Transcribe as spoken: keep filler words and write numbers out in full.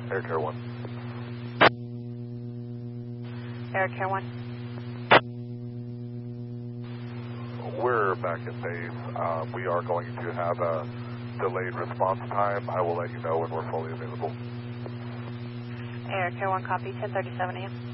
Air Care one. Air Care one. We're back at base. Uh, we are going to have a delayed response time. I will let you know when we're fully available. Air Care one, copy, ten thirty-seven a m